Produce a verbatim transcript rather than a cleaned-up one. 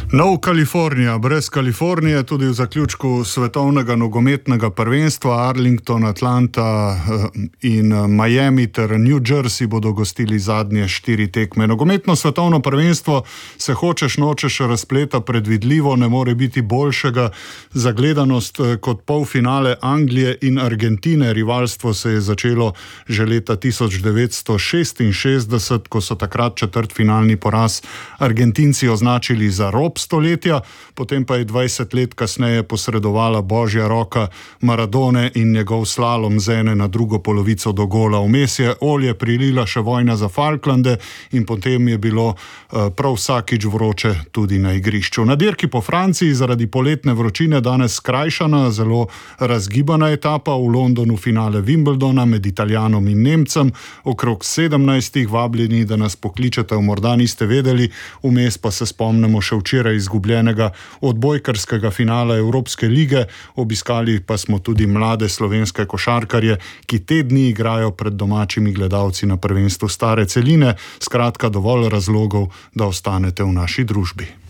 Nov Kalifornija, brez Kalifornije, tudi v zaključku svetovnega nogometnega prvenstva Arlington, Atlanta in Miami ter New Jersey bodo gostili zadnje štiri tekme. Nogometno svetovno prvenstvo se hočeš nočeš razpleta predvidljivo, ne more biti boljšega za gledanost kot polfinale Anglije in Argentine. Rivalstvo se je začelo že leta tisoč devetsto šestinšestdeset, ko so takrat četrtfinalni poraz Argentinci označili za rob stoletja, potem pa je dvajset let kasneje posredovala božja roka Maradone in njegov slalom z ene na drugo polovico do gola. Vmes je olje prilila še vojna za Falklande in potem je bilo prav vsakič vroče tudi na igrišču. Na dirki po Franciji zaradi poletne vročine danes skrajšana, zelo razgibana etapa, v Londonu finale Wimbledona med Italijanom in Nemcem, okrog sedemnajstih vabljeni, da nas pokličete, morda niste vedeli, vmes pa se spomnimo še včeraj izgubljenega odbojkarskega finala Evropske lige, obiskali pa smo tudi mlade slovenske košarkarje, ki te dni igrajo pred domačimi gledalci na prvenstvu Stare celine. Skratka, dovolj razlogov, da ostanete v naši družbi.